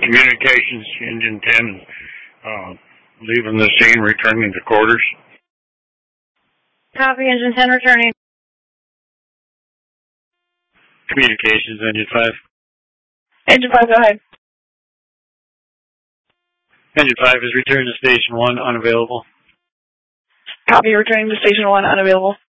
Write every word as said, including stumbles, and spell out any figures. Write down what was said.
Communications, Engine ten, uh, leaving the scene, returning to quarters. Copy, Engine ten returning. Communications, Engine five. Engine five, go ahead. Engine five is returning to Station one, unavailable. Copy, returning to Station one, unavailable.